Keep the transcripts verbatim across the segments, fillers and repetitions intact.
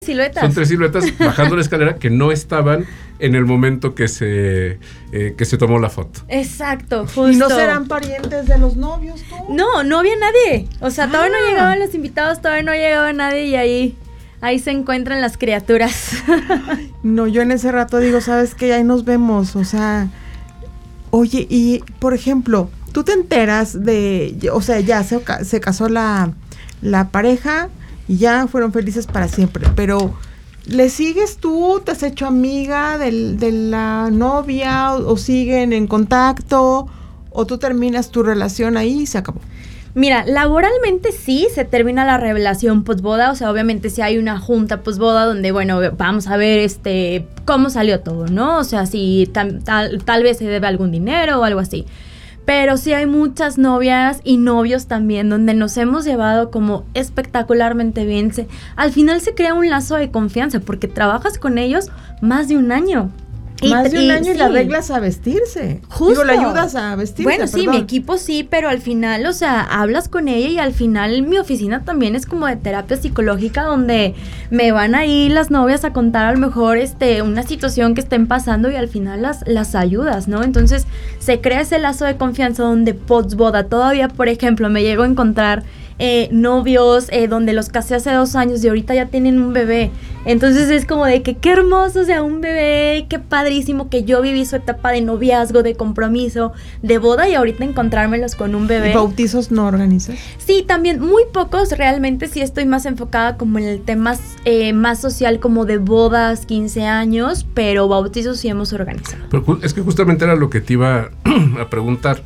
siluetas. Son tres siluetas bajando la escalera que no estaban en el momento que se eh, que se tomó la foto. Exacto, justo. ¿Y no serán parientes de los novios tú? No, no había nadie. O sea, Ah. todavía no llegaban los invitados, todavía no llegaba nadie y ahí, ahí se encuentran las criaturas. No, yo en ese rato digo, ¿sabes qué? Ahí nos vemos, o sea, oye, y por ejemplo, tú te enteras de, o sea, ya se, se casó la, la pareja y ya fueron felices para siempre, pero ¿le sigues tú? ¿Te has hecho amiga del, de la novia o, o siguen en contacto o tú terminas tu relación ahí y se acabó? Mira, laboralmente sí se termina la revelación posboda, o sea, obviamente si hay una junta posboda donde, bueno, vamos a ver este cómo salió todo, ¿no? O sea, si tal, tal, tal vez se debe algún dinero o algo así. Pero sí hay muchas novias y novios también donde nos hemos llevado como espectacularmente bien. Se, al final se crea un lazo de confianza porque trabajas con ellos más de un año. Más Y, de un y, año y sí. la arreglas a vestirse. Justo. Digo, la ayudas a vestirse. Bueno, sí, perdón. mi equipo sí, pero al final, o sea, hablas con ella y al final mi oficina también es como de terapia psicológica donde me van ahí las novias a contar a lo mejor este una situación que estén pasando y al final las, las ayudas, ¿no? Entonces se crea ese lazo de confianza donde postboda todavía, por ejemplo, me llego a encontrar Eh, novios, eh, donde los casé hace dos años y ahorita ya tienen un bebé. Entonces es como de que qué hermoso, o sea, un bebé, qué padrísimo que yo viví su etapa de noviazgo, de compromiso, de boda y ahorita encontrármelos con un bebé. ¿Y bautizos no organizas? Sí, también muy pocos, realmente sí estoy más enfocada como en el tema eh, más social como de bodas, quince años, pero bautizos sí hemos organizado. Pero es que justamente era lo que te iba a preguntar.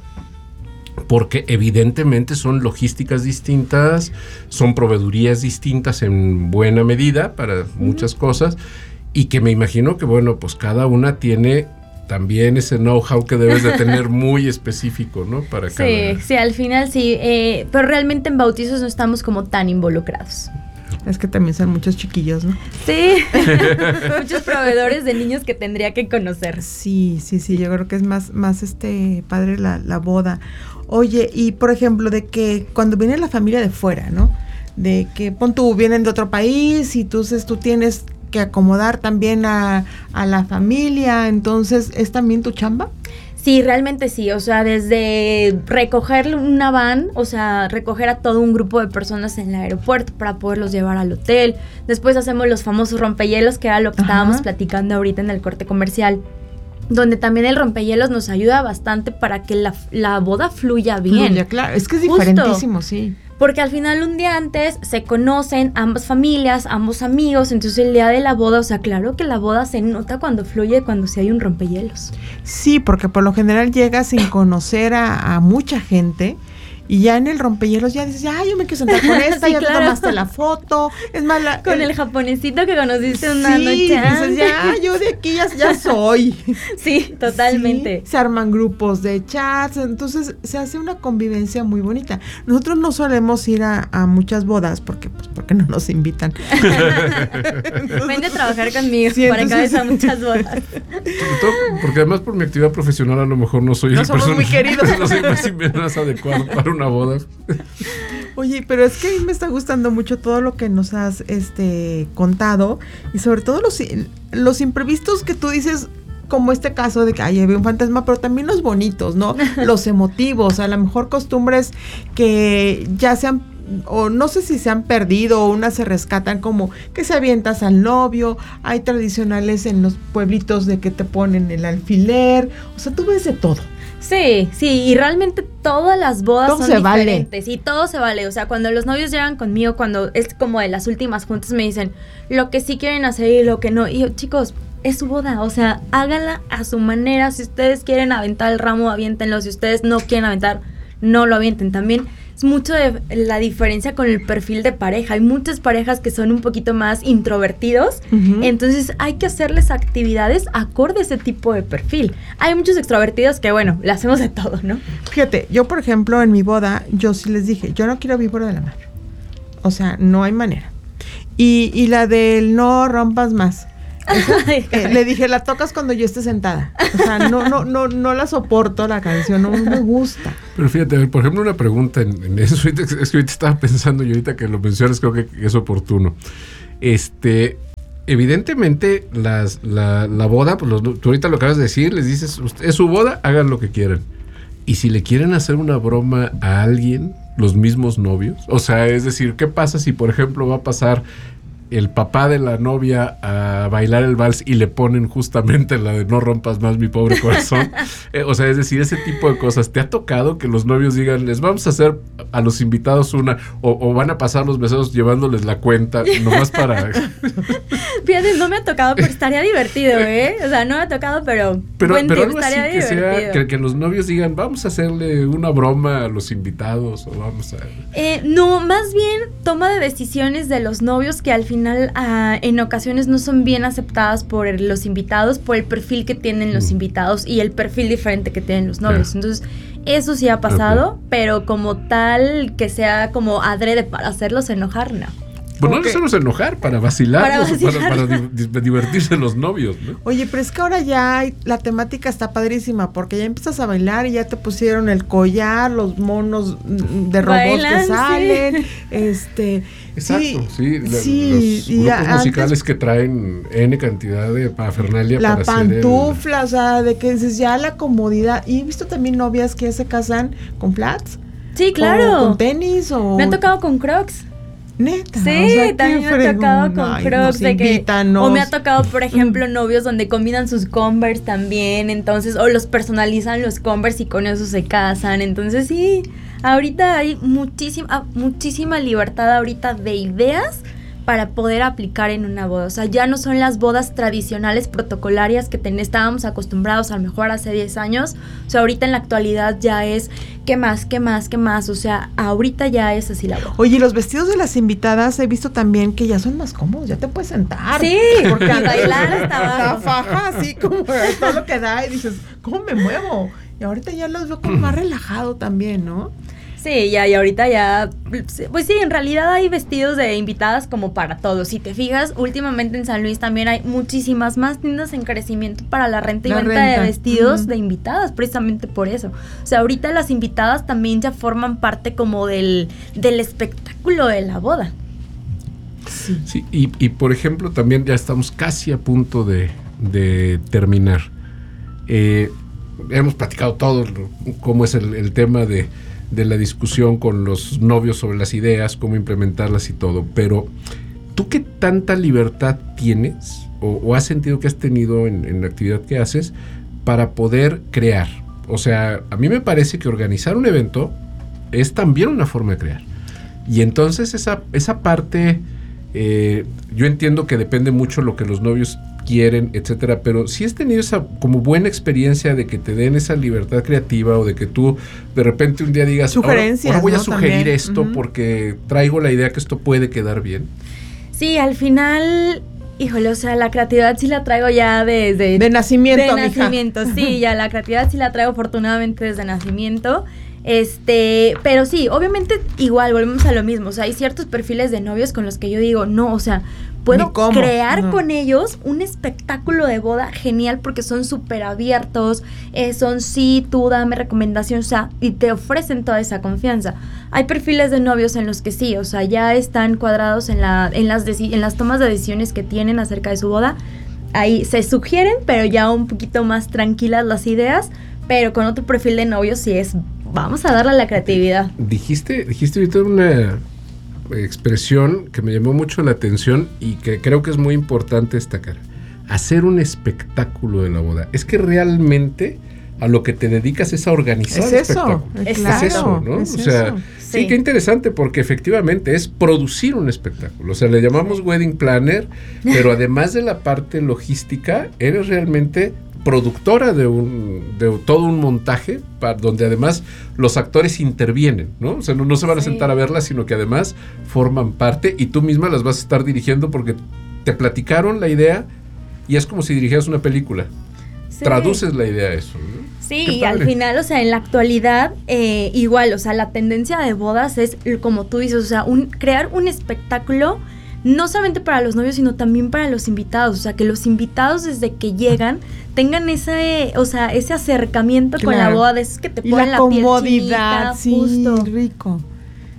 Porque evidentemente son logísticas distintas, son proveedurías distintas en buena medida para muchas cosas y que me imagino que, bueno, pues cada una tiene también ese know-how que debes de tener muy específico, ¿no? Para cada... Sí, sí, al final sí, eh, pero realmente en bautizos no estamos como tan involucrados. Es que también son muchos chiquillos, ¿no? Sí, muchos proveedores de niños que tendría que conocer. Sí, sí, sí, yo creo que es más, más este padre la, la boda. Oye, y por ejemplo, de que cuando viene la familia de fuera, ¿no? De que, pon tú, vienen de otro país y entonces tú tienes que acomodar también a, a la familia, entonces, ¿es también tu chamba? Sí, realmente sí, o sea, desde recoger una van, o sea, recoger a todo un grupo de personas en el aeropuerto para poderlos llevar al hotel. Después hacemos los famosos rompehielos, que era lo que Ajá. estábamos platicando ahorita en el corte comercial, donde también el rompehielos nos ayuda bastante para que la, la boda fluya bien. Fluya, claro, es que es Justo. diferentísimo, sí. Porque al final un día antes se conocen ambas familias, ambos amigos, entonces el día de la boda, o sea, claro que la boda se nota cuando fluye, cuando sí hay un rompehielos. Sí, porque por lo general llegas sin conocer a, a mucha gente y ya en el rompehielos ya dices, ya yo me quiero sentar con esta, Sí, ya claro. te tomaste la foto, es más la... Con el japonesito que conociste una sí, noche dices, antes. ya, yo de aquí ya, ya soy. Sí, totalmente. Sí, se arman grupos de chats, entonces se hace una convivencia muy bonita. Nosotros no solemos ir a, a muchas bodas porque pues porque no nos invitan. Vente a trabajar conmigo Sí, para entonces- cabeza muchas bodas. Sobre todo porque además por mi actividad profesional a lo mejor no soy No el somos muy queridos. no soy más, más adecuado para una boda. Oye, pero es que a mí me está gustando mucho todo lo que nos has este contado y sobre todo los, los imprevistos que tú dices, como este caso de que ay, había un fantasma, pero también los bonitos, ¿no? Los emotivos, a lo mejor costumbres que ya se han, o no sé si se han perdido o unas se rescatan, como que se avientas al novio, hay tradicionales en los pueblitos de que te ponen el alfiler, o sea, tú ves de todo. Sí, sí, y realmente todas las bodas Todo son se vale. diferentes y todo se vale. O sea, cuando los novios llegan conmigo, cuando es como de las últimas juntas, me dicen lo que sí quieren hacer y lo que no. Y yo, chicos, es su boda, o sea, háganla a su manera. Si ustedes quieren aventar el ramo, aviéntenlo. Si ustedes no quieren aventar, no lo avienten. También es mucho de la diferencia con el perfil de pareja. Hay muchas parejas que son un poquito más introvertidos, Uh-huh. entonces hay que hacerles actividades acorde a ese tipo de perfil. Hay muchos extrovertidos que, bueno, le hacemos de todo, ¿no? Fíjate, yo por ejemplo en mi boda, yo sí les dije, yo no quiero víbora de la mar. O sea, no hay manera. Y, y la del no rompas más. Esa, eh, le dije, la tocas cuando yo esté sentada. O sea, no, no, no, no la soporto la canción, no me gusta. Pero fíjate, a ver, por ejemplo, una pregunta en, en eso, es que ahorita estaba pensando y ahorita que lo mencionas creo que es oportuno. Este, evidentemente, las, la, la boda, pues los, tú ahorita lo acabas de decir, les dices, es su boda, hagan lo que quieran. Y si le quieren hacer una broma a alguien, los mismos novios, o sea, es decir, ¿qué pasa si, por ejemplo, va a pasar el papá de la novia a bailar el vals y le ponen justamente la de no rompas más mi pobre corazón? eh, o sea, es decir, ese tipo de cosas. ¿Te ha tocado que los novios digan, les vamos a hacer a los invitados una, o, o van a pasar los besos llevándoles la cuenta, nomás para... Fíjate, no me ha tocado, pero estaría divertido, ¿eh? O sea, no me ha tocado, pero... Pero, buen pero tip, algo así estaría que divertido. sea, que, que los novios digan, vamos a hacerle una broma a los invitados, o vamos a... Eh, no, más bien toma de decisiones de los novios que al final uh, en ocasiones no son bien aceptadas por los invitados, por el perfil que tienen los mm. invitados y el perfil diferente que tienen los novios. Yeah. Entonces, eso sí ha pasado, okay. pero como tal, que sea como adrede para hacerlos enojar, no. Bueno, no hacernos enojar, para vacilar, para, vacilar. para, para di- divertirse los novios, ¿no? Oye, pero es que ahora ya hay, la temática está padrísima, porque ya empiezas a bailar y ya te pusieron el collar, los monos de robots Bailan, que salen, sí. este... Exacto, sí, sí, la, sí los grupos antes, musicales que traen N cantidad de parafernalia la para pantufla, hacer el... o sea, de que dices ya la comodidad, y he visto también novias que se casan con flats. Sí, claro. O con tenis o... Me ha tocado con Crocs. Neta, sí, o sea, también me ha tocado con Ay, Crocs de que, o me ha tocado, por ejemplo, novios donde combinan sus Converse también, entonces, o los personalizan los Converse y con eso se casan, entonces sí, ahorita hay muchísima, muchísima libertad ahorita de ideas para poder aplicar en una boda. O sea, ya no son las bodas tradicionales protocolarias que ten, estábamos acostumbrados a lo mejor hace diez años. O sea, ahorita en la actualidad ya es ¿qué más, qué más, qué más? O sea, ahorita ya es así la boda. Oye, los vestidos de las invitadas he visto también que ya son más cómodos, ya te puedes sentar. Sí, porque y bailar hasta abajo. La faja así como todo lo que da y dices, ¿cómo me muevo? Y ahorita ya los veo como más relajado también, ¿no? Sí, ya, y ahorita ya, pues sí, en realidad hay vestidos de invitadas como para todos. Si te fijas, últimamente en San Luis también hay muchísimas más tiendas en crecimiento para la renta y la venta renta. de vestidos uh-huh. de invitadas, precisamente por eso. O sea, ahorita las invitadas también ya forman parte como del, del espectáculo de la boda. Sí, sí y, y por ejemplo, también ya estamos casi a punto de, de terminar. Eh, hemos platicado todo cómo es el, el tema de... de la discusión con los novios sobre las ideas, cómo implementarlas y todo, pero ¿tú qué tanta libertad tienes o, o has sentido que has tenido en, en la actividad que haces para poder crear? O sea, a mí me parece que organizar un evento es también una forma de crear. Y entonces esa, esa parte, eh, yo entiendo que depende mucho lo que los novios quieren, etcétera, pero si has tenido esa como buena experiencia de que te den esa libertad creativa o de que tú de repente un día digas, sugerencias, ahora, ahora voy ¿no? a sugerir También. esto uh-huh. porque traigo la idea que esto puede quedar bien. Sí, al final, híjole, o sea, la creatividad sí la traigo ya desde... De nacimiento, De nacimiento, mija. Sí, ya la creatividad sí la traigo afortunadamente desde nacimiento. Este, pero sí, obviamente igual volvemos a lo mismo, o sea, hay ciertos perfiles de novios con los que yo digo, no, o sea, puedo crear no. con ellos un espectáculo de boda genial porque son súper abiertos, eh, son sí, tú dame recomendación, o sea, y te ofrecen toda esa confianza. Hay perfiles de novios en los que sí, o sea, ya están cuadrados en, la, en, las, deci- en las tomas de decisiones que tienen acerca de su boda, ahí se sugieren, pero ya un poquito más tranquilas las ideas, pero con otro perfil de novios sí es... Vamos a darle a la creatividad. Dijiste, dijiste ahorita una expresión que me llamó mucho la atención y que creo que es muy importante destacar. Hacer un espectáculo de la boda. Es que realmente a lo que te dedicas es a organizar es el eso, espectáculo. Es, es eso, ¿no? Es o sea, eso. Sí. sí, qué interesante porque efectivamente es producir un espectáculo. O sea, le llamamos sí. wedding planner, pero además de la parte logística, eres realmente productora de un de todo un montaje para, donde además los actores intervienen, ¿no? O sea, no, no se van a sí. sentar a verlas, sino que además forman parte y tú misma las vas a estar dirigiendo porque te platicaron la idea y es como si dirigieras una película. Sí. Traduces la idea a eso, ¿no? Sí, y al final, o sea, en la actualidad, eh, igual, o sea, la tendencia de bodas es, como tú dices, o sea, un, crear un espectáculo no solamente para los novios, sino también para los invitados, o sea, que los invitados desde que llegan tengan ese, o sea, ese acercamiento claro. con la boda, de esos que te ponen la, la piel chinita, sí, justo. rico.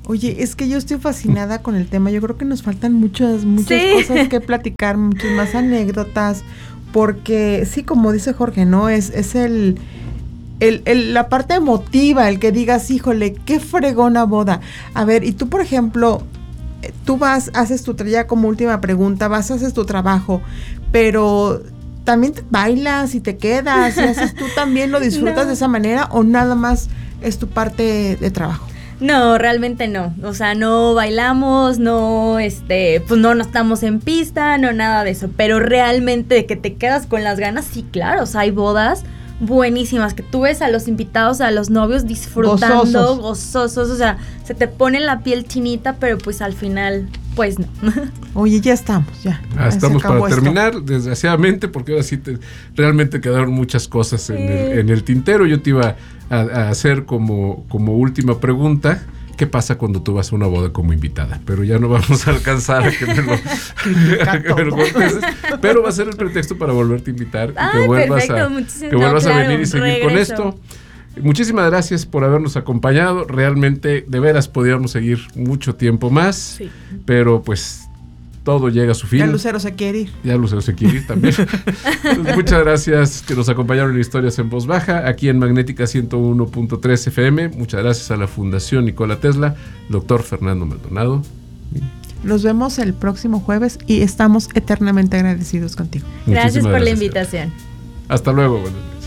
Oye, es que yo estoy fascinada con el tema. Yo creo que nos faltan muchas, muchas Sí. cosas que platicar, muchas más anécdotas, porque sí, como dice Jorge, ¿no? Es, es el, el, el, la parte emotiva, el que digas, híjole, qué fregona boda. A ver, y tú, por ejemplo, tú vas, haces tu, ya como última pregunta, vas, haces tu trabajo, pero también te bailas y te quedas, y haces tú también lo disfrutas No. de esa manera, o nada más es tu parte de trabajo. No, realmente no. O sea, no bailamos, no, este, pues no, no estamos en pista, no nada de eso. Pero realmente de que te quedas con las ganas, sí, claro. O sea, hay bodas buenísimas que tú ves a los invitados, a los novios disfrutando, Gozosos. gozosos. O sea, se te pone la piel chinita, pero pues al final, pues no. Oye, ya estamos, ya. Ah, Se estamos para acabó esto. terminar, desgraciadamente, porque ahora sí te, realmente quedaron muchas cosas en, Sí. el, en el tintero. Yo te iba a, a hacer como, como última pregunta, ¿qué pasa cuando tú vas a una boda como invitada? Pero ya no vamos a alcanzar a que me lo, a que me lo contestes, pero va a ser el pretexto para volverte a invitar y Ay, que vuelvas, perfecto, a, muchísimas- que vuelvas no, a claro, venir y seguir con regreso. esto. Muchísimas gracias por habernos acompañado. Realmente, de veras, podríamos seguir mucho tiempo más, Sí. pero pues todo llega a su fin. Ya Lucero se quiere ir. Ya Lucero se quiere ir también. Pues muchas gracias que nos acompañaron en Historias en Voz Baja, aquí en Magnética ciento uno punto tres F M. Muchas gracias a la Fundación Nikola Tesla, doctor Fernando Maldonado. Nos vemos el próximo jueves y estamos eternamente agradecidos contigo. Gracias Muchísimas por la gracias. invitación. Hasta luego, buenas noches.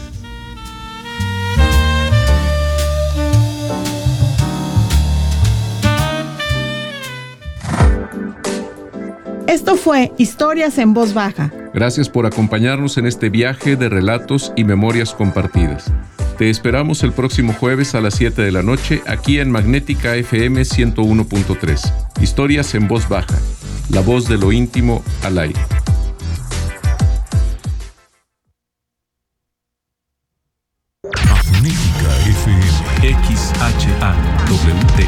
Esto fue Historias en Voz Baja. Gracias por acompañarnos en este viaje de relatos y memorias compartidas. Te esperamos el próximo jueves a las siete de la noche aquí en Magnética F M ciento uno punto tres. Historias en Voz Baja, la voz de lo íntimo al aire. Magnética F M X H A W T.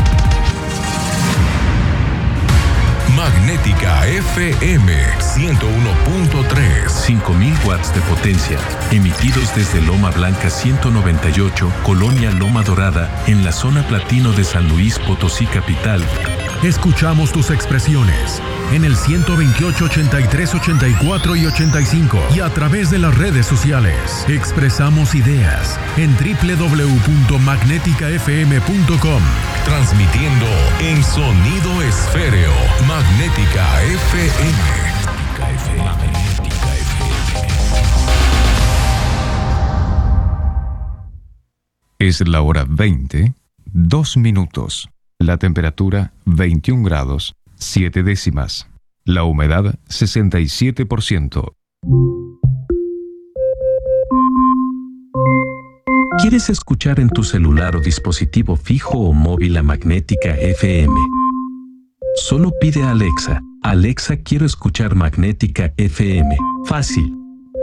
Magnética F M ciento uno punto tres. cinco mil watts de potencia, emitidos desde Loma Blanca ciento noventa y ocho, Colonia Loma Dorada, en la zona platino de San Luis Potosí capital. Escuchamos tus expresiones en el ciento veintiocho, ochenta y tres, ochenta y cuatro y ochenta y cinco y a través de las redes sociales. Expresamos ideas en doble u doble u doble u punto magnética f m punto com. Transmitiendo en sonido esféreo. Magnética F M. Magnética F M. Magnética F M. Es la hora veinte, dos minutos. La temperatura veintiún grados, siete décimas. La humedad sesenta y siete por ciento. ¿Quieres escuchar en tu celular o dispositivo fijo o móvil a Magnética F M? Solo pide a Alexa, Alexa, quiero escuchar Magnética F M. Fácil.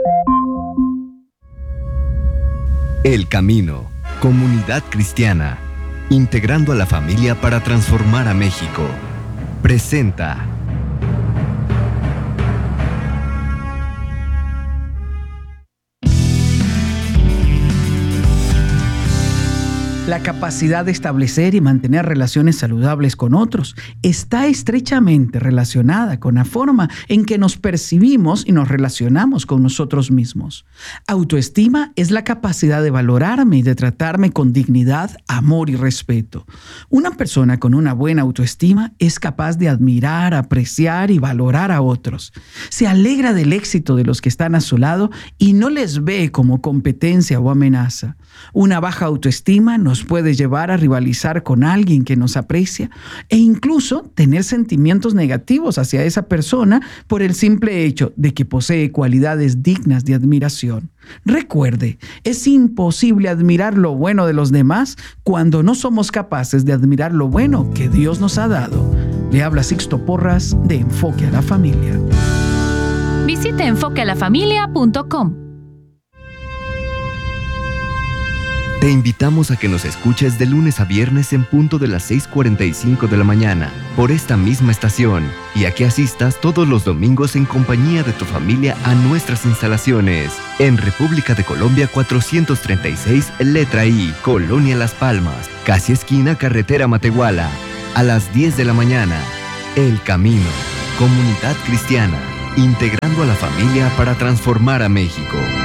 El Camino, comunidad cristiana, integrando a la familia para transformar a México. Presenta. La capacidad de establecer y mantener relaciones saludables con otros está estrechamente relacionada con la forma en que nos percibimos y nos relacionamos con nosotros mismos. Autoestima es la capacidad de valorarme y de tratarme con dignidad, amor y respeto. Una persona con una buena autoestima es capaz de admirar, apreciar y valorar a otros. Se alegra del éxito de los que están a su lado y no les ve como competencia o amenaza. Una baja autoestima nos puede llevar a rivalizar con alguien que nos aprecia e incluso tener sentimientos negativos hacia esa persona por el simple hecho de que posee cualidades dignas de admiración. Recuerde, es imposible admirar lo bueno de los demás cuando no somos capaces de admirar lo bueno que Dios nos ha dado. Le habla Sixto Porras de Enfoque a la Familia. Visite enfoque a la familia punto com. Te invitamos a que nos escuches de lunes a viernes en punto de las seis cuarenta y cinco de la mañana por esta misma estación y a que asistas todos los domingos en compañía de tu familia a nuestras instalaciones en República de Colombia cuatrocientos treinta y seis, letra I, Colonia Las Palmas, casi esquina Carretera Matehuala. a las diez de la mañana. El Camino, Comunidad Cristiana, integrando a la familia para transformar a México.